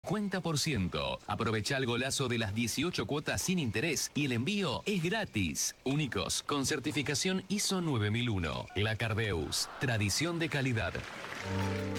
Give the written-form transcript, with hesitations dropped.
50%. Aprovecha el golazo de las 18 cuotas sin interés y el envío es gratis. Únicos, con certificación ISO 9001. La Cardeus, tradición de calidad.